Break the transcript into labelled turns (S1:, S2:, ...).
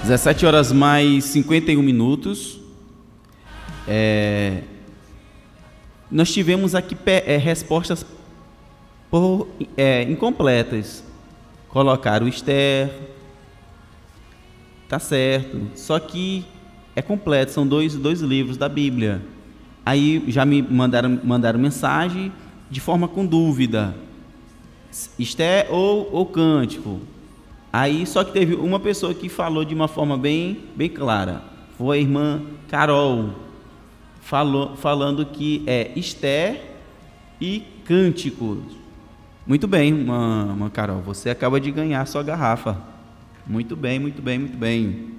S1: 17 horas mais 51 minutos. Nós tivemos aqui respostas incompletas. Colocaram Esther, tá certo, só que é completo, são dois livros da Bíblia. Aí já me mandaram mensagem de forma com dúvida, Esther ou Cântico. Aí só que teve uma pessoa que falou de uma forma bem clara, foi a irmã Carol, falando que é Esther e Cânticos. Muito bem, irmã Carol, você acaba de ganhar sua garrafa. Muito bem, muito bem, muito bem.